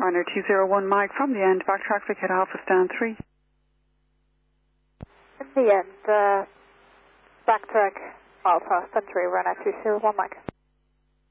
Runner 201 Mike from the end, back traffic at Alpha stand 3. In the end, backtrack Alpha stand 3, runner 201 Mike.